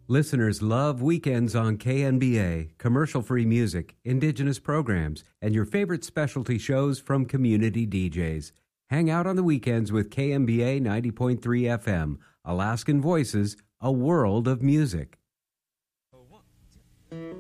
Listeners love weekends on KNBA, commercial-free music, indigenous programs, and your favorite specialty shows from community DJs. Hang out on the weekends with KNBA 90.3 FM, Alaskan Voices, a world of music.